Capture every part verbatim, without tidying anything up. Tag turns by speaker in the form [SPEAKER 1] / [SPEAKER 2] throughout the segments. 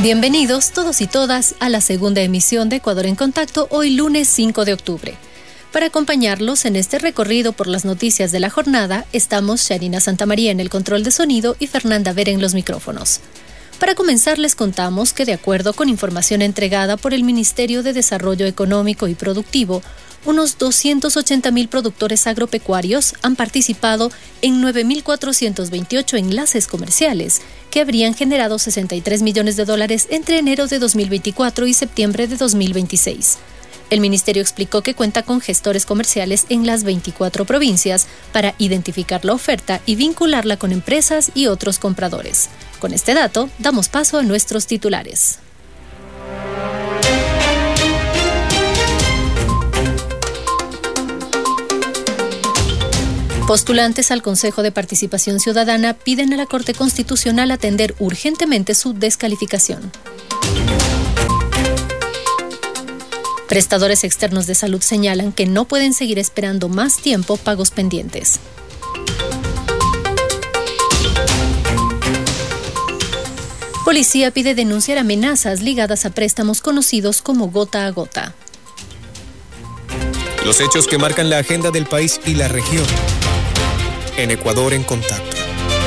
[SPEAKER 1] Bienvenidos todos y todas a la segunda emisión de Ecuador en Contacto, hoy lunes cinco de octubre. Para acompañarlos en este recorrido por las noticias de la jornada, estamos Sharina Santamaría en el control de sonido y Fernanda Vera en los micrófonos. Para comenzar, les contamos que de acuerdo con información entregada por el Ministerio de Desarrollo Económico y Productivo, unos doscientos ochenta mil productores agropecuarios han participado en nueve mil cuatrocientos veintiocho enlaces comerciales que habrían generado sesenta y tres millones de dólares entre enero de dos mil veinticuatro y septiembre de dos mil veintiséis. El ministerio explicó que cuenta con gestores comerciales en las veinticuatro provincias para identificar la oferta y vincularla con empresas y otros compradores. Con este dato, damos paso a nuestros titulares. Postulantes al Consejo de Participación Ciudadana piden a la Corte Constitucional atender urgentemente su descalificación. Prestadores externos de salud señalan que no pueden seguir esperando más tiempo pagos pendientes. Policía pide denunciar amenazas ligadas a préstamos conocidos como gota a gota.
[SPEAKER 2] Los hechos que marcan la agenda del país y la región. En Ecuador en Contacto.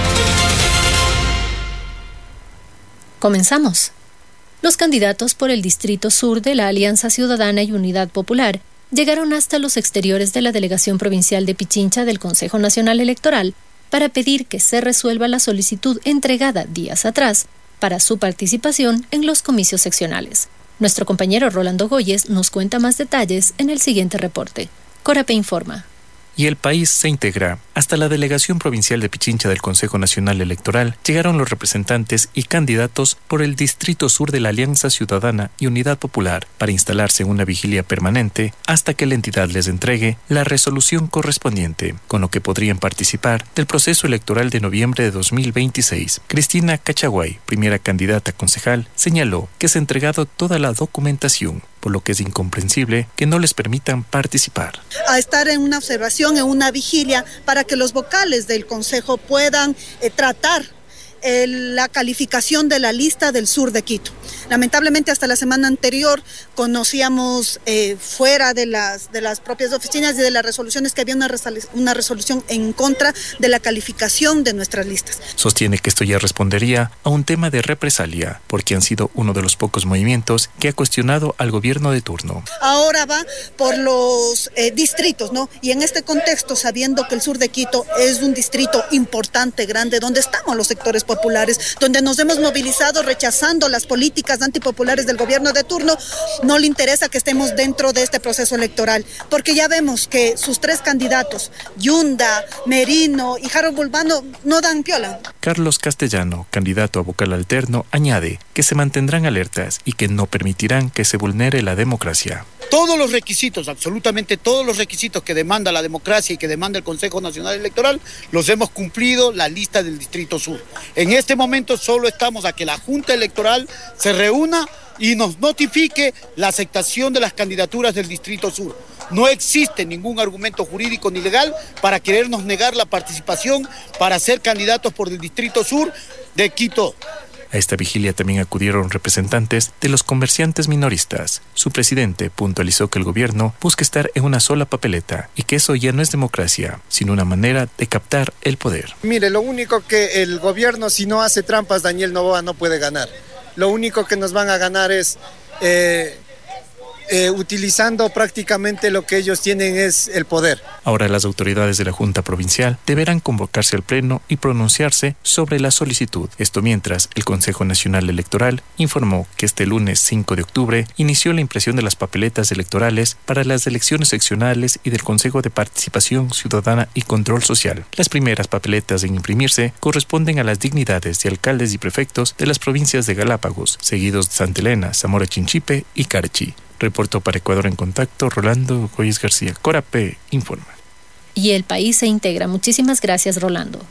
[SPEAKER 1] Comenzamos. Los candidatos por el Distrito Sur de la Alianza Ciudadana y Unidad Popular llegaron hasta los exteriores de la Delegación Provincial de Pichincha del Consejo Nacional Electoral para pedir que se resuelva la solicitud entregada días atrás para su participación en los comicios seccionales. Nuestro compañero Rolando Goyes nos cuenta más detalles en el siguiente reporte. Corape informa.
[SPEAKER 3] Y el país se integra. Hasta la Delegación Provincial de Pichincha del Consejo Nacional Electoral llegaron los representantes y candidatos por el Distrito Sur de la Alianza Ciudadana y Unidad Popular para instalarse en una vigilia permanente hasta que la entidad les entregue la resolución correspondiente, con lo que podrían participar del proceso electoral de noviembre de dos mil veintiséis. Cristina Cachaguay, primera candidata concejal, señaló que se ha entregado toda la documentación, por lo que es incomprensible que no les permitan participar.
[SPEAKER 4] A estar en una observación, en una vigilia, para que los vocales del Consejo puedan eh, tratar eh, la calificación de la lista del sur de Quito. Lamentablemente hasta la semana anterior conocíamos eh, fuera de las, de las propias oficinas y de las resoluciones que había una, resol- una resolución en contra de la calificación de nuestras listas.
[SPEAKER 3] Sostiene que esto ya respondería a un tema de represalia, porque han sido uno de los pocos movimientos que ha cuestionado al gobierno de turno.
[SPEAKER 4] Ahora va por los eh, distritos, ¿no? Y en este contexto, sabiendo que el sur de Quito es un distrito importante, grande, donde estamos los sectores populares, donde nos hemos movilizado rechazando las políticas antipopulares del gobierno de turno, no le interesa que estemos dentro de este proceso electoral, porque ya vemos que sus tres candidatos, Yunda, Merino y Harold Bulbano, no dan piola.
[SPEAKER 3] Carlos Castellano, candidato a vocal alterno, añade que se mantendrán alertas y que no permitirán que se vulnere la democracia.
[SPEAKER 5] Todos los requisitos, absolutamente todos los requisitos que demanda la democracia y que demanda el Consejo Nacional Electoral, los hemos cumplido la lista del Distrito Sur. En este momento solo estamos a que la Junta Electoral se reúna y nos notifique la aceptación de las candidaturas del Distrito Sur. No existe ningún argumento jurídico ni legal para querernos negar la participación para ser candidatos por el Distrito Sur de Quito.
[SPEAKER 3] A esta vigilia también acudieron representantes de los comerciantes minoristas. Su presidente puntualizó que el gobierno busca estar en una sola papeleta y que eso ya no es democracia, sino una manera de captar el poder.
[SPEAKER 6] Mire, lo único que el gobierno, si no hace trampas, Daniel Noboa no puede ganar. Lo único que nos van a ganar es eh, eh, utilizando prácticamente lo que ellos tienen es el poder.
[SPEAKER 3] Ahora las autoridades de la Junta Provincial deberán convocarse al Pleno y pronunciarse sobre la solicitud. Esto mientras el Consejo Nacional Electoral informó que este lunes cinco de octubre inició la impresión de las papeletas electorales para las elecciones seccionales y del Consejo de Participación Ciudadana y Control Social. Las primeras papeletas en imprimirse corresponden a las dignidades de alcaldes y prefectos de las provincias de Galápagos, seguidos de Santa Elena, Zamora Chinchipe y Carchi. Reportó para Ecuador en Contacto, Rolando Goyes García. Corape informa.
[SPEAKER 1] Y el país se integra. Muchísimas gracias, Rolando.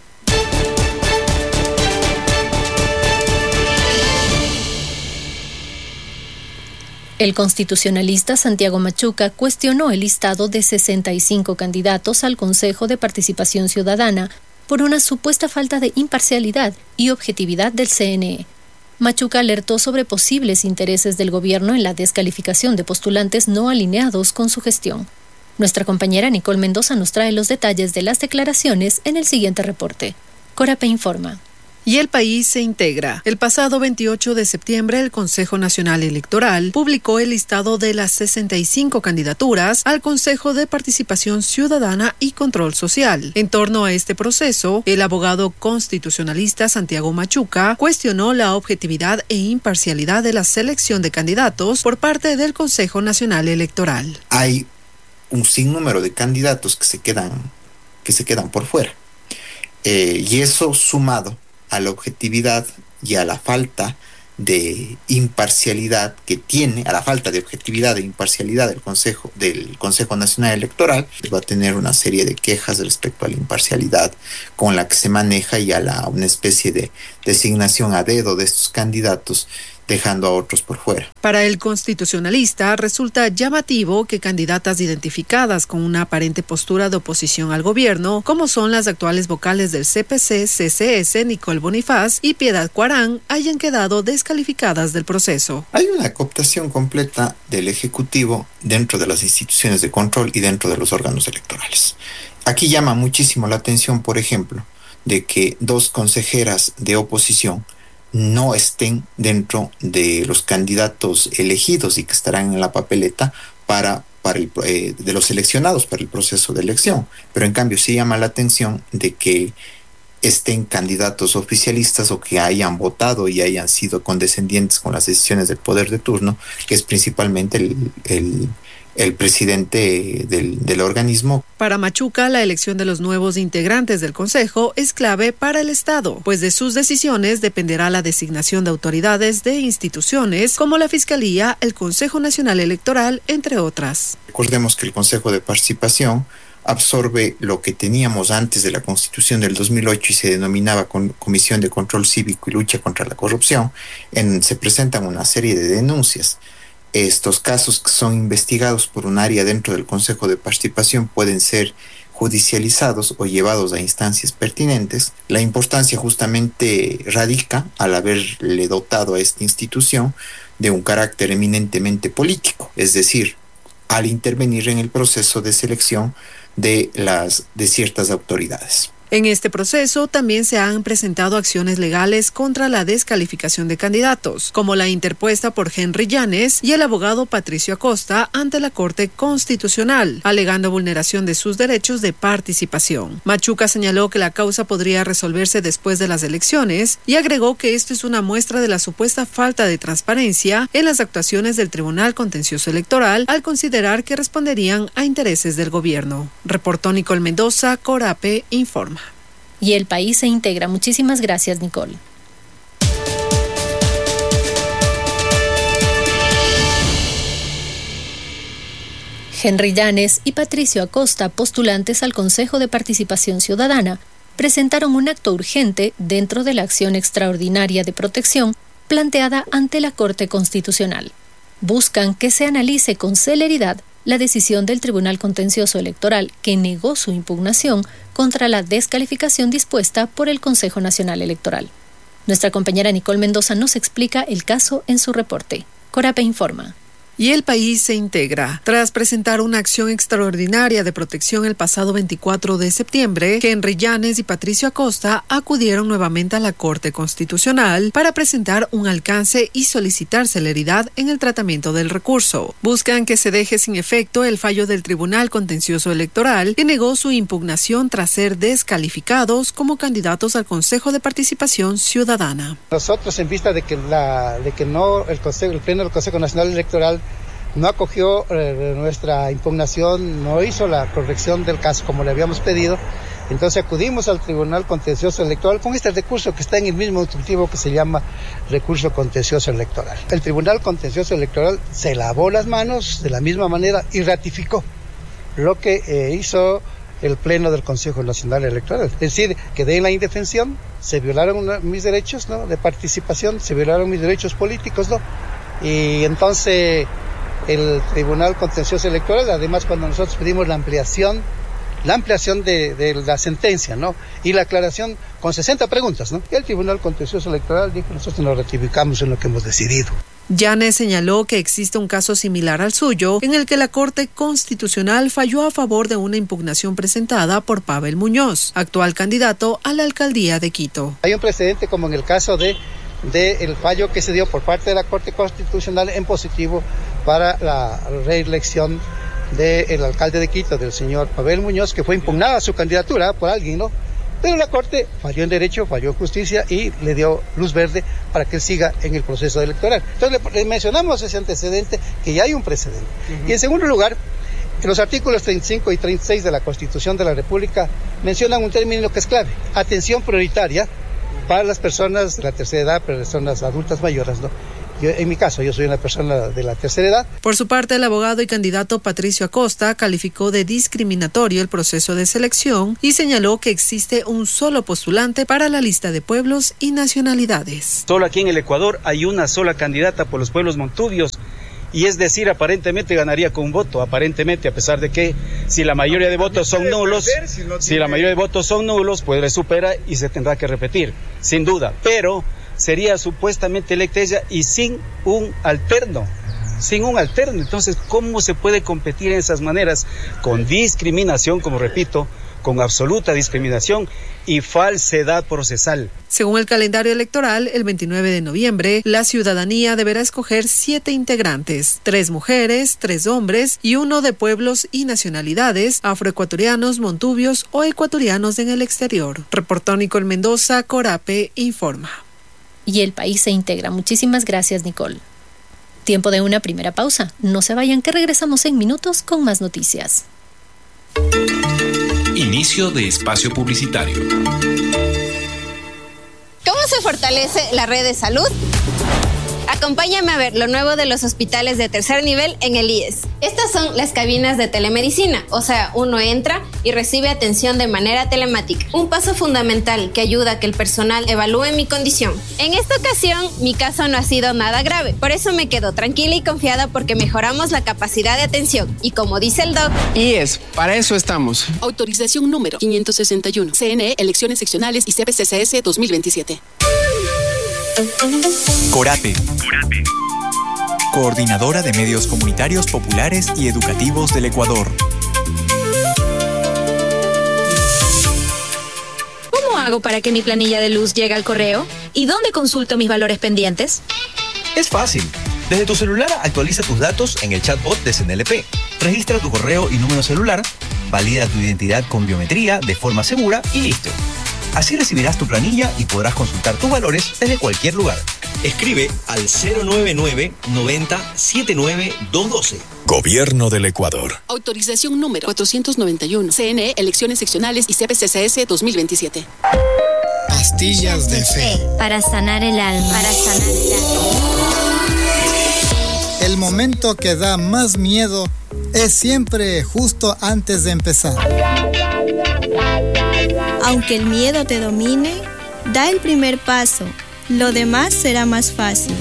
[SPEAKER 1] El constitucionalista Santiago Machuca cuestionó el listado de sesenta y cinco candidatos al Consejo de Participación Ciudadana por una supuesta falta de imparcialidad y objetividad del C N E. Machuca alertó sobre posibles intereses del gobierno en la descalificación de postulantes no alineados con su gestión. Nuestra compañera Nicole Mendoza nos trae los detalles de las declaraciones en el siguiente reporte. Corape informa.
[SPEAKER 7] Y el país se integra. El pasado veintiocho de septiembre, el Consejo Nacional Electoral publicó el listado de las sesenta y cinco candidaturas al Consejo de Participación Ciudadana y Control Social. En torno a este proceso, el abogado constitucionalista Santiago Machuca cuestionó la objetividad e imparcialidad de la selección de candidatos por parte del Consejo Nacional Electoral.
[SPEAKER 8] Hay un sinnúmero de candidatos que se quedan, que se quedan por fuera. Eh, y eso sumado a la objetividad y a la falta de imparcialidad que tiene, a la falta de objetividad e imparcialidad del Consejo, del Consejo Nacional Electoral, va a tener una serie de quejas respecto a la imparcialidad con la que se maneja y a la, una especie de designación a dedo de estos candidatos, dejando a otros por fuera.
[SPEAKER 7] Para el constitucionalista resulta llamativo que candidatas identificadas con una aparente postura de oposición al gobierno, como son las actuales vocales del C P C C C S, Nicole Bonifaz y Piedad Cuarán, hayan quedado descalificadas del proceso.
[SPEAKER 8] Hay una cooptación completa del Ejecutivo dentro de las instituciones de control y dentro de los órganos electorales. Aquí llama muchísimo la atención, por ejemplo, de que dos consejeras de oposición no estén dentro de los candidatos elegidos y que estarán en la papeleta para, para el, eh, de los seleccionados para el proceso de elección. Pero en cambio sí llama la atención de que estén candidatos oficialistas o que hayan votado y hayan sido condescendientes con las decisiones del poder de turno, que es principalmente el, el, el presidente del, del organismo.
[SPEAKER 7] Para Machuca, la elección de los nuevos integrantes del Consejo es clave para el Estado, pues de sus decisiones dependerá la designación de autoridades de instituciones como la Fiscalía, el Consejo Nacional Electoral, entre otras.
[SPEAKER 8] Recordemos que el Consejo de Participación absorbe lo que teníamos antes de la Constitución del dos mil ocho y se denominaba Comisión de Control Cívico y Lucha contra la Corrupción. En, se presentan una serie de denuncias. Estos casos que son investigados por un área dentro del Consejo de Participación pueden ser judicializados o llevados a instancias pertinentes. La importancia justamente radica al haberle dotado a esta institución de un carácter eminentemente político, es decir, al intervenir en el proceso de selección de las de ciertas autoridades.
[SPEAKER 7] En este proceso también se han presentado acciones legales contra la descalificación de candidatos, como la interpuesta por Henry Llanes y el abogado Patricio Acosta ante la Corte Constitucional, alegando vulneración de sus derechos de participación. Machuca señaló que la causa podría resolverse después de las elecciones y agregó que esto es una muestra de la supuesta falta de transparencia en las actuaciones del Tribunal Contencioso Electoral al considerar que responderían a intereses del gobierno. Reportó Nicole Mendoza, Corape informa.
[SPEAKER 1] Y el país se integra. Muchísimas gracias, Nicole. Henry Llanes y Patricio Acosta, postulantes al Consejo de Participación Ciudadana, presentaron un acto urgente dentro de la acción extraordinaria de protección planteada ante la Corte Constitucional. Buscan que se analice con celeridad la decisión del Tribunal Contencioso Electoral que negó su impugnación contra la descalificación dispuesta por el Consejo Nacional Electoral. Nuestra compañera Nicole Mendoza nos explica el caso en su reporte. Corape informa.
[SPEAKER 7] Y el país se integra. Tras presentar una acción extraordinaria de protección el pasado veinticuatro de septiembre, Henry Llanes y Patricio Acosta acudieron nuevamente a la Corte Constitucional para presentar un alcance y solicitar celeridad en el tratamiento del recurso. Buscan que se deje sin efecto el fallo del Tribunal Contencioso Electoral que negó su impugnación tras ser descalificados como candidatos al Consejo de Participación Ciudadana.
[SPEAKER 9] Nosotros, en vista de que, la, de que no el, Consejo, el Pleno del Consejo Nacional Electoral no acogió eh, nuestra impugnación, no hizo la corrección del caso como le habíamos pedido, entonces acudimos al Tribunal Contencioso Electoral con este recurso que está en el mismo instructivo que se llama recurso contencioso electoral. El Tribunal Contencioso Electoral se lavó las manos de la misma manera y ratificó lo que eh, hizo el Pleno del Consejo Nacional Electoral. Es decir, quedé en la indefensión, se violaron una, mis derechos, ¿no?, de participación, se violaron mis derechos políticos, ¿no? Y entonces el Tribunal Contencioso Electoral, además cuando nosotros pedimos la ampliación la ampliación de, de la sentencia, ¿no? Y la aclaración con sesenta preguntas, ¿no? Y el Tribunal Contencioso Electoral dijo, nosotros nos ratificamos en lo que hemos decidido.
[SPEAKER 7] Llanes señaló que existe un caso similar al suyo, en el que la Corte Constitucional falló a favor de una impugnación presentada por Pavel Muñoz, actual candidato a la alcaldía de Quito.
[SPEAKER 9] Hay un precedente como en el caso de, de el fallo que se dio por parte de la Corte Constitucional en positivo para la reelección del alcalde de Quito, del señor Pavel Muñoz, que fue impugnada su candidatura por alguien, ¿no? Pero la Corte falló en derecho, falló en justicia y le dio luz verde para que él siga en el proceso electoral. Entonces le, le mencionamos ese antecedente, que ya hay un precedente. Uh-huh. Y en segundo lugar, los artículos treinta y cinco y treinta y seis de la Constitución de la República mencionan un término que es clave: atención prioritaria para las personas de la tercera edad, personas adultas mayores, ¿no? Yo, en mi caso, yo soy una persona de la tercera edad.
[SPEAKER 7] Por su parte, el abogado y candidato Patricio Acosta calificó de discriminatorio el proceso de selección y señaló que existe un solo postulante para la lista de pueblos y nacionalidades.
[SPEAKER 10] Solo aquí en el Ecuador hay una sola candidata por los pueblos montubios, y es decir, aparentemente ganaría con un voto, aparentemente, a pesar de que si la mayoría de votos son nulos, si la mayoría de votos son nulos, pues le supera y se tendrá que repetir, sin duda, pero sería supuestamente electa ella y sin un alterno, sin un alterno. Entonces, ¿cómo se puede competir en esas maneras? Con discriminación, como repito, con absoluta discriminación y falsedad procesal.
[SPEAKER 7] Según el calendario electoral, el veintinueve de noviembre, la ciudadanía deberá escoger siete integrantes, tres mujeres, tres hombres y uno de pueblos y nacionalidades, afroecuatorianos, montubios o ecuatorianos en el exterior. Reportó Nicole Mendoza, Corape informa.
[SPEAKER 1] Y el país se integra. Muchísimas gracias, Nicole. Tiempo de una primera pausa. No se vayan, que regresamos en minutos con más noticias.
[SPEAKER 11] Inicio de espacio publicitario.
[SPEAKER 12] ¿Cómo se fortalece la red de salud? Acompáñame a ver lo nuevo de los hospitales de tercer nivel en el I E S. Estas son las cabinas de telemedicina, o sea, uno entra y recibe atención de manera telemática. Un paso fundamental que ayuda a que el personal evalúe mi condición. En esta ocasión, mi caso no ha sido nada grave, por eso me quedo tranquila y confiada porque mejoramos la capacidad de atención. Y como dice el doc...
[SPEAKER 13] I E S, para eso estamos.
[SPEAKER 14] Autorización número quinientos sesenta y uno. C N E, elecciones seccionales y C P C C S dos mil veintisiete.
[SPEAKER 15] Corape. Corape. Coordinadora de Medios Comunitarios Populares y Educativos del Ecuador.
[SPEAKER 16] ¿Cómo hago para que mi planilla de luz llegue al correo? ¿Y dónde consulto mis valores pendientes?
[SPEAKER 17] Es fácil. Desde tu celular actualiza tus datos en el chatbot de C N L P. Registra tu correo y número celular, valida tu identidad con biometría de forma segura y listo. Así recibirás tu planilla y podrás consultar tus valores desde cualquier lugar. Escribe al cero nueve nueve noventa setenta y nueve doscientos doce.
[SPEAKER 11] Gobierno del Ecuador.
[SPEAKER 14] Autorización número cuatrocientos noventa y uno. C N E, elecciones seccionales y C P C C S dos mil veintisiete.
[SPEAKER 18] Pastillas de fe.
[SPEAKER 19] Para sanar el alma. Para sanar el alma.
[SPEAKER 18] El momento que da más miedo es siempre justo antes de empezar.
[SPEAKER 20] Aunque el miedo te domine, da el primer paso. Lo demás será más fácil.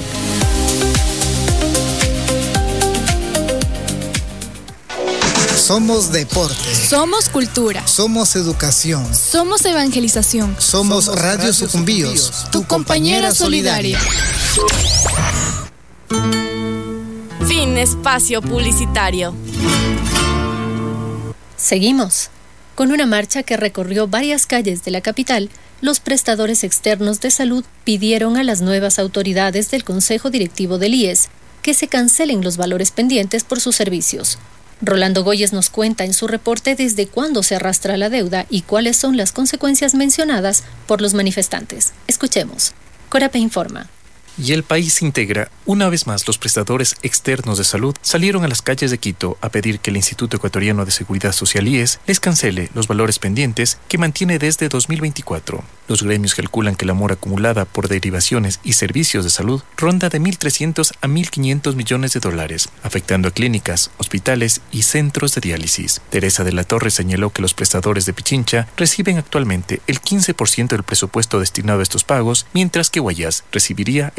[SPEAKER 18] Somos deporte.
[SPEAKER 21] Somos cultura.
[SPEAKER 18] Somos educación.
[SPEAKER 21] Somos evangelización.
[SPEAKER 18] Somos, Somos Radio, Radio Sucumbíos, Sucumbíos,
[SPEAKER 21] tu compañera solidaria. Fin espacio publicitario.
[SPEAKER 1] Seguimos. Con una marcha que recorrió varias calles de la capital, los prestadores externos de salud pidieron a las nuevas autoridades del Consejo Directivo del I E S que se cancelen los valores pendientes por sus servicios. Rolando Goyes nos cuenta en su reporte desde cuándo se arrastra la deuda y cuáles son las consecuencias mencionadas por los manifestantes. Escuchemos. Corape informa.
[SPEAKER 3] Y el país integra. Una vez más, los prestadores externos de salud salieron a las calles de Quito a pedir que el Instituto Ecuatoriano de Seguridad Social I E S les cancele los valores pendientes que mantiene desde dos mil veinticuatro. Los gremios calculan que la mora acumulada por derivaciones y servicios de salud ronda de mil trescientos a mil quinientos millones de dólares, afectando a clínicas, hospitales y centros de diálisis. Teresa de la Torre señaló que los prestadores de Pichincha reciben actualmente el quince por ciento del presupuesto destinado a estos pagos, mientras que Guayas recibiría el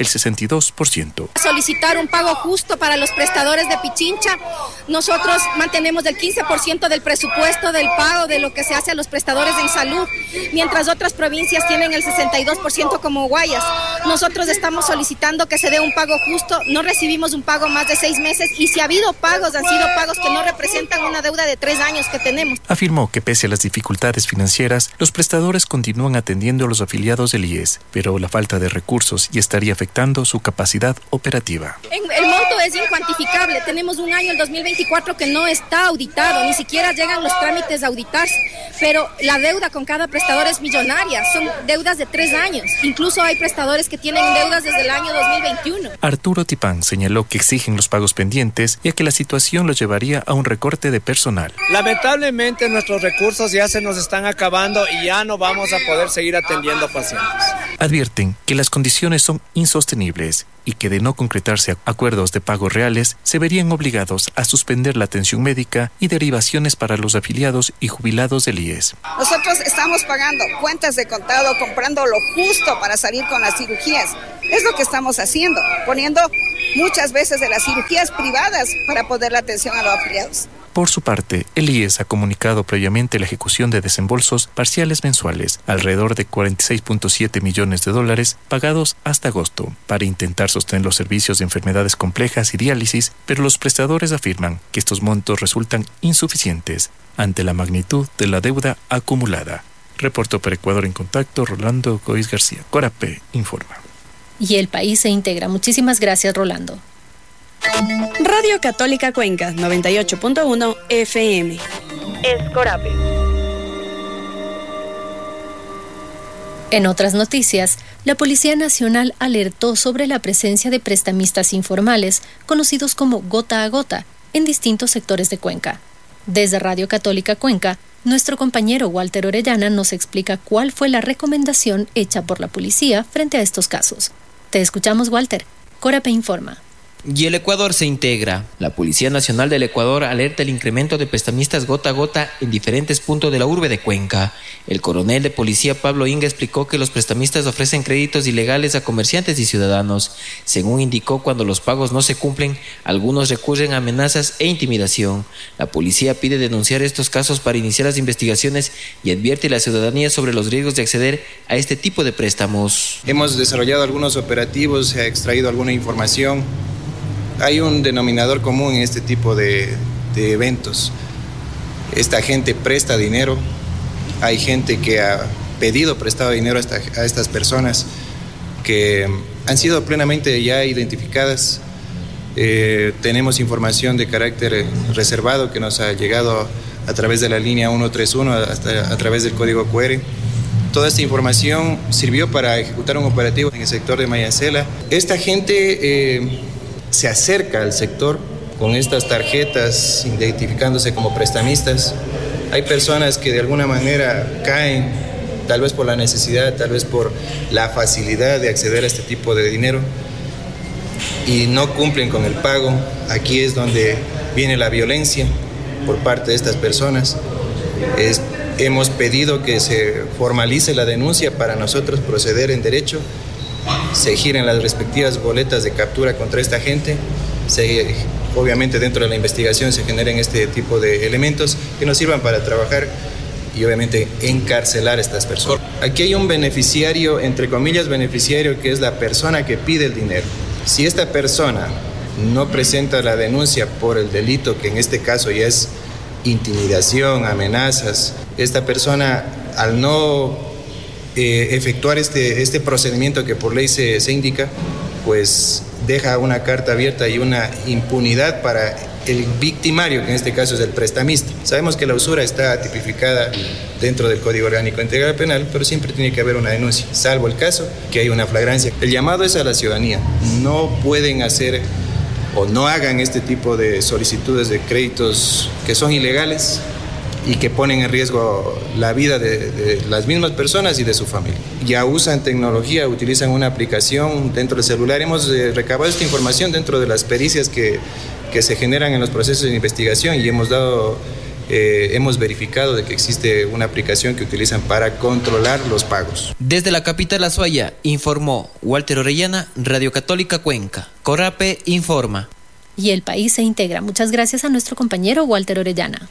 [SPEAKER 3] sesenta y dos por ciento.
[SPEAKER 2] Solicitar un pago justo para los prestadores de Pichincha. Nosotros mantenemos el quince por ciento del presupuesto del pago de lo que se hace a los prestadores en salud, mientras otras provincias tienen el sesenta y dos por ciento como Guayas. Nosotros estamos solicitando que se dé un pago justo, no recibimos un pago más de seis meses y si ha habido pagos, han sido pagos que no representan una deuda de tres años que tenemos.
[SPEAKER 3] Afirmó que pese a las dificultades financieras, los prestadores continúan atendiendo a los afiliados del I E S, pero la falta de recursos ya estaría afectando su capacidad operativa.
[SPEAKER 2] El monto es incuantificable, tenemos un año, el dos mil veinticuatro, que no está auditado, ni siquiera llegan los trámites a auditarse, pero la deuda con cada prestador es millonaria, son deudas de tres años, incluso hay prestadores que tienen deudas desde el año dos mil veintiuno.
[SPEAKER 3] Arturo Tipán señaló que exigen los pagos pendientes, ya que la situación los llevaría a un recorte de personal.
[SPEAKER 22] Lamentablemente nuestros recursos ya se nos están acabando y ya no vamos a poder seguir atendiendo pacientes.
[SPEAKER 3] Advierten que las condiciones son insostenibles y que de no concretarse acuerdos de pagos reales, se verían obligados a suspender la atención médica y derivaciones para los afiliados y jubilados del I E S.
[SPEAKER 23] Nosotros estamos pagando cuentas de contado, comprando lo justo para salir con las cirugías. Es lo que estamos haciendo, poniendo muchas veces de las cirugías privadas para poder la atención a los afiliados.
[SPEAKER 3] Por su parte, el I E S ha comunicado previamente la ejecución de desembolsos parciales mensuales, alrededor de cuarenta y seis punto siete millones de dólares pagados hasta agosto, para intentar sostener los servicios de enfermedades complejas y diálisis, pero los prestadores afirman que estos montos resultan insuficientes ante la magnitud de la deuda acumulada. Reportó para Ecuador en Contacto Rolando Goiz García. Corape informa.
[SPEAKER 1] Y el país se integra. Muchísimas gracias, Rolando.
[SPEAKER 24] Radio Católica Cuenca, noventa y ocho punto uno F M.
[SPEAKER 1] Es Corape. En otras noticias, la Policía Nacional alertó sobre la presencia de prestamistas informales, conocidos como gota a gota, en distintos sectores de Cuenca. Desde Radio Católica Cuenca, nuestro compañero Walter Orellana nos explica cuál fue la recomendación hecha por la policía frente a estos casos. Te escuchamos, Walter. Corape informa.
[SPEAKER 25] Y el Ecuador se integra. La Policía Nacional del Ecuador alerta el incremento de prestamistas gota a gota en diferentes puntos de la urbe de Cuenca. El coronel de policía Pablo Inga explicó que los prestamistas ofrecen créditos ilegales a comerciantes y ciudadanos. Según indicó, cuando los pagos no se cumplen, algunos recurren a amenazas e intimidación. La policía pide denunciar estos casos para iniciar las investigaciones y advierte a la ciudadanía sobre los riesgos de acceder a este tipo de préstamos.
[SPEAKER 26] Hemos desarrollado algunos operativos, se ha extraído alguna información. Hay un denominador común en este tipo de, de eventos. Esta gente presta dinero, hay gente que ha pedido prestado dinero a, esta, a estas personas que han sido plenamente ya identificadas. Eh, tenemos información de carácter reservado que nos ha llegado a través de la línea ciento treinta y uno, hasta a través del código Q R. Toda esta información sirvió para ejecutar un operativo en el sector de Mayancela. Esta gente eh, se acerca al sector con estas tarjetas identificándose como prestamistas. Hay personas que de alguna manera caen, tal vez por la necesidad, tal vez por la facilidad de acceder a este tipo de dinero y no cumplen con el pago. Aquí es donde viene la violencia por parte de estas personas. Es, hemos pedido que se formalice la denuncia para nosotros proceder en derecho. Se giren las respectivas boletas de captura contra esta gente. Se, obviamente dentro de la investigación se generen este tipo de elementos que nos sirvan para trabajar y obviamente encarcelar a estas personas. Aquí hay un beneficiario, entre comillas beneficiario, que es la persona que pide el dinero. Si esta persona no presenta la denuncia por el delito, que en este caso ya es intimidación, amenazas, esta persona al no Eh, efectuar este, este procedimiento que por ley se, se indica, pues deja una carta abierta y una impunidad para el victimario, que en este caso es el prestamista. Sabemos que la usura está tipificada dentro del Código Orgánico Integral Penal, pero siempre tiene que haber una denuncia, salvo el caso que hay una flagrancia. El llamado es a la ciudadanía, no pueden hacer o no hagan este tipo de solicitudes de créditos que son ilegales y que ponen en riesgo la vida de, de las mismas personas y de su familia. Ya usan tecnología, utilizan una aplicación dentro del celular. Hemos eh, recabado esta información dentro de las pericias que, que se generan en los procesos de investigación y hemos dado eh, hemos verificado de que existe una aplicación que utilizan para controlar los pagos.
[SPEAKER 25] Desde la capital Azuaya, informó Walter Orellana, Radio Católica Cuenca. Corrape informa.
[SPEAKER 1] Y el país se integra. Muchas gracias a nuestro compañero Walter Orellana.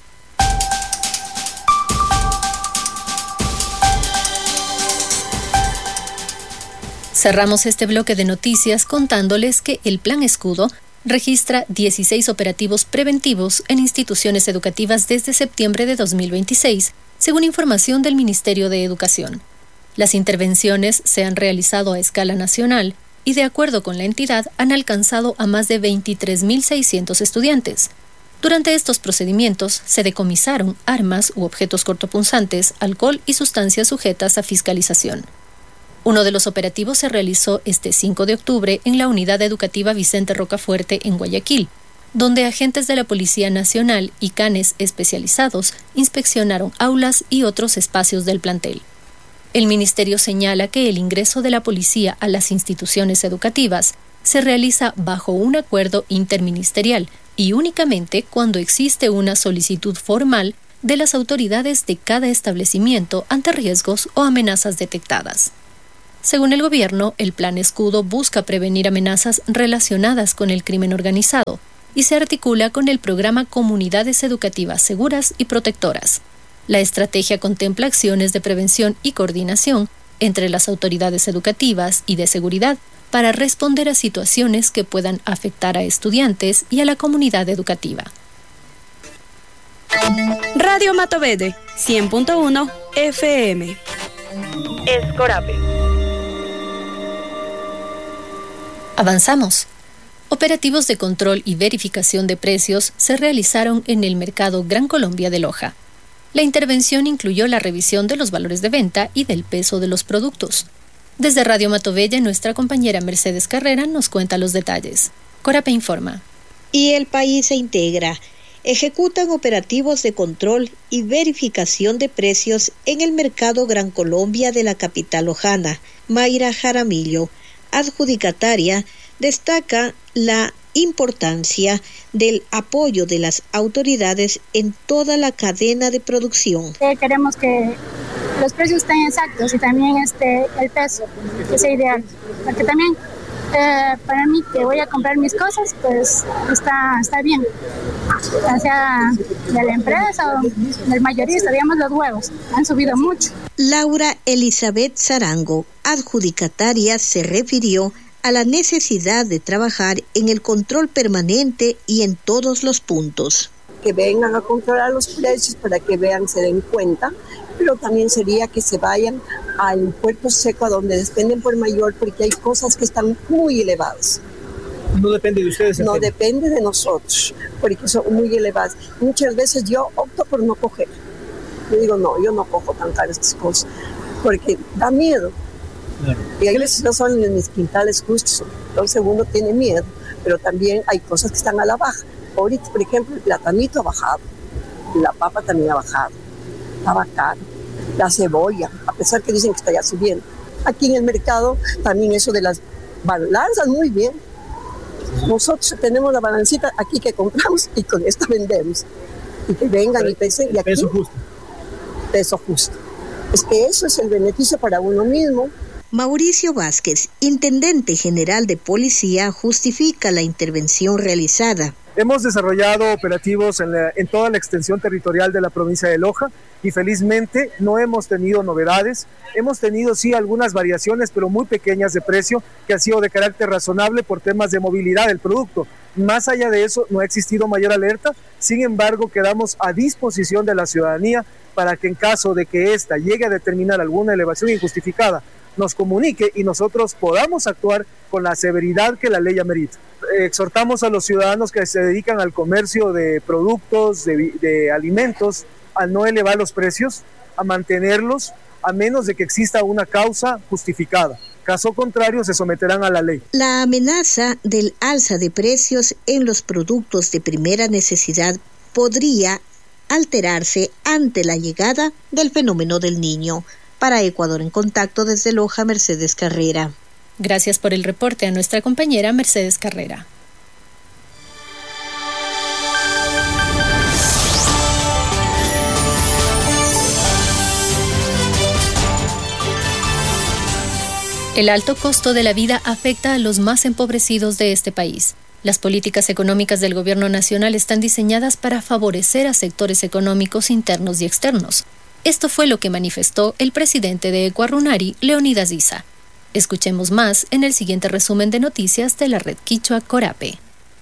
[SPEAKER 1] Cerramos este bloque de noticias contándoles que el Plan Escudo registra dieciséis operativos preventivos en instituciones educativas desde septiembre de dos mil veintiséis, según información del Ministerio de Educación. Las intervenciones se han realizado a escala nacional y, de acuerdo con la entidad, han alcanzado a más de veintitrés mil seiscientos estudiantes. Durante estos procedimientos se decomisaron armas u objetos cortopunzantes, alcohol y sustancias sujetas a fiscalización. Uno de los operativos se realizó este cinco de octubre en la Unidad Educativa Vicente Rocafuerte en Guayaquil, donde agentes de la Policía Nacional y canes especializados inspeccionaron aulas y otros espacios del plantel. El ministerio señala que el ingreso de la policía a las instituciones educativas se realiza bajo un acuerdo interministerial y únicamente cuando existe una solicitud formal de las autoridades de cada establecimiento ante riesgos o amenazas detectadas. Según el gobierno, el Plan Escudo busca prevenir amenazas relacionadas con el crimen organizado y se articula con el programa Comunidades Educativas Seguras y Protectoras. La estrategia contempla acciones de prevención y coordinación entre las autoridades educativas y de seguridad para responder a situaciones que puedan afectar a estudiantes y a la comunidad educativa.
[SPEAKER 24] Radio Matovede, cien punto uno F M. Escorape.
[SPEAKER 1] Avanzamos. Operativos de control y verificación de precios se realizaron en el mercado Gran Colombia de Loja. La intervención incluyó la revisión de los valores de venta y del peso de los productos. Desde Radio Matovella, nuestra compañera Mercedes Carrera nos cuenta los detalles. Corape informa.
[SPEAKER 4] Y el país se integra. Ejecutan operativos de control y verificación de precios en el mercado Gran Colombia de la capital lojana. Mayra Jaramillo, adjudicataria, destaca la importancia del apoyo de las autoridades en toda la cadena de producción.
[SPEAKER 5] Eh, queremos que los precios estén exactos y también este el peso, que sea ideal, porque también eh, para mí que voy a comprar mis cosas, pues está, está bien, ya sea de la empresa o del mayorista, digamos los huevos, han subido mucho.
[SPEAKER 4] Laura Elizabeth Zarango, adjudicataria, se refirió a la necesidad de trabajar en el control permanente y en todos los puntos.
[SPEAKER 6] Que vengan a controlar los precios para que vean, se den cuenta, pero también sería que se vayan al puerto seco a donde dependen por mayor, porque hay cosas que están muy elevadas.
[SPEAKER 8] ¿No depende de ustedes?
[SPEAKER 6] No depende de nosotros, porque son muy elevadas. Muchas veces yo opto por no coger. Yo digo, no, yo no cojo tan caras estas cosas, porque da miedo. Claro. Y hay veces no son en mis quintales justos, entonces uno tiene miedo, pero también hay cosas que están a la baja. Ahorita, por ejemplo, el platanito ha bajado, la papa también ha bajado, estaba caro, la cebolla, a pesar que dicen que está ya subiendo. Aquí en el mercado también eso de las balanzas, muy bien. Nosotros tenemos la balancita aquí que compramos y con esta vendemos. Y que vengan pero y pesen. Y aquí,
[SPEAKER 8] peso justo.
[SPEAKER 6] Peso justo. Es que eso es el beneficio para uno mismo.
[SPEAKER 4] Mauricio Vázquez, intendente general de policía, justifica la intervención realizada.
[SPEAKER 8] Hemos desarrollado operativos en, la, en toda la extensión territorial de la provincia de Loja y felizmente no hemos tenido novedades. Hemos tenido sí algunas variaciones, pero muy pequeñas de precio, que han sido de carácter razonable por temas de movilidad del producto. Más allá de eso, no ha existido mayor alerta. Sin embargo, quedamos a disposición de la ciudadanía para que en caso de que ésta llegue a determinar alguna elevación injustificada, nos comunique y nosotros podamos actuar con la severidad que la ley amerita. Exhortamos a los ciudadanos que se dedican al comercio de productos, de, de alimentos, a no elevar los precios, a mantenerlos, a menos de que exista una causa justificada. Caso contrario, se someterán a la ley.
[SPEAKER 4] La amenaza del alza de precios en los productos de primera necesidad podría alterarse ante la llegada del fenómeno del Niño. Para Ecuador en Contacto desde Loja, Mercedes Carrera.
[SPEAKER 1] Gracias por el reporte a nuestra compañera Mercedes Carrera. El alto costo de la vida afecta a los más empobrecidos de este país. Las políticas económicas del gobierno nacional están diseñadas para favorecer a sectores económicos internos y externos. Esto fue lo que manifestó el presidente de Ecuarunari, Leonidas Issa. Escuchemos más en el siguiente resumen de noticias de la red Quichua Corape.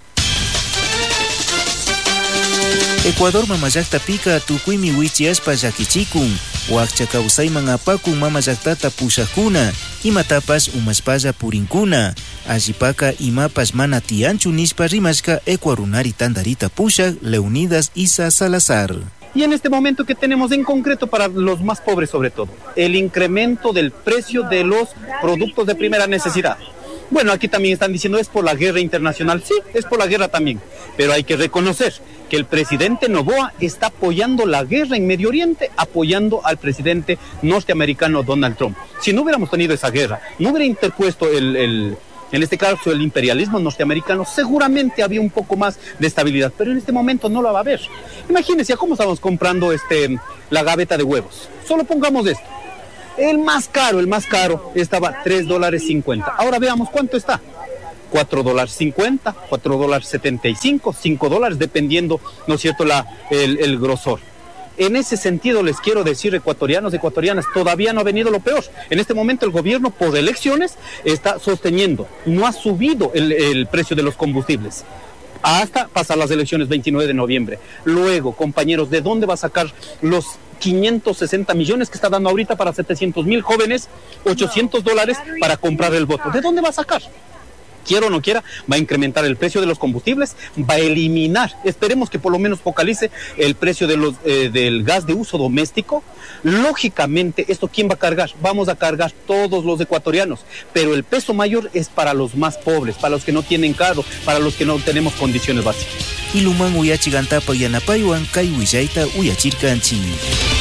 [SPEAKER 7] Ecuador mamayakta pika tukuymi wichiaspa llakichikun, wakcha kawsayman apakun mamallaktata pushakuna, imatapas umaspalla purinkuna, allipaka imapas mana tianchu nispa rimashka Ecuarunari tandarita pushak Leonidas Issa Salazar.
[SPEAKER 9] Y en este momento que tenemos en concreto para los más pobres sobre todo, el incremento del precio de los productos de primera necesidad. Bueno, aquí también están diciendo es por la guerra internacional. Sí, es por la guerra también, pero hay que reconocer que el presidente Noboa está apoyando la guerra en Medio Oriente, apoyando al presidente norteamericano Donald Trump. Si no hubiéramos tenido esa guerra, no hubiera interpuesto el... el en este caso el imperialismo norteamericano, seguramente había un poco más de estabilidad, pero en este momento no la va a haber. Imagínense cómo estamos comprando este, la gaveta de huevos. Solo pongamos esto. El más caro, el más caro estaba tres dólares cincuenta. Ahora veamos cuánto está. cuatro dólares cincuenta, cuatro dólares setenta y cinco, cinco dólares, dependiendo, ¿no es cierto?, la, el, el grosor. En ese sentido les quiero decir, ecuatorianos, ecuatorianas, todavía no ha venido lo peor. En este momento el gobierno por elecciones está sosteniendo, no ha subido el, el precio de los combustibles hasta pasar las elecciones veintinueve de noviembre. Luego, compañeros, ¿de dónde va a sacar los quinientos sesenta millones que está dando ahorita para setecientos mil jóvenes, ochocientos dólares para comprar el voto? ¿De dónde va a sacar? Quiera o no quiera, va a incrementar el precio de los combustibles, va a eliminar, esperemos que por lo menos focalice el precio de los, eh, del gas de uso doméstico. Lógicamente, ¿esto quién va a cargar? Vamos a cargar todos los ecuatorianos, pero el peso mayor es para los más pobres, para los que no tienen carro, para los que no tenemos condiciones básicas.
[SPEAKER 7] Iluman uyachigantapa yanapaywan kay willayta uyachirkanchik.